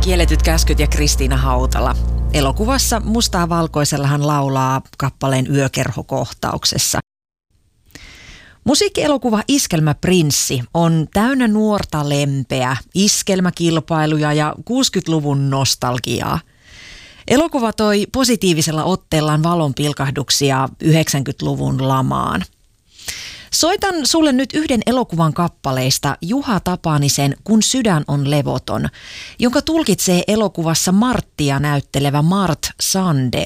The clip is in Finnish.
Kielletyt käskyt ja Kristiina Hautala. Elokuvassa Mustaa valkoisella hän laulaa kappaleen Yökerhokohtauksessa. Musiikkielokuva Iskelmäprinssi on täynnä nuorta lempeä, iskelmäkilpailuja ja 60-luvun nostalgiaa. Elokuva toi positiivisella otteellaan valonpilkahduksia 90-luvun lamaan. Soitan sulle nyt yhden elokuvan kappaleista Juha Tapanisen Kun sydän on levoton, jonka tulkitsee elokuvassa Marttia näyttelevä Mart Sander.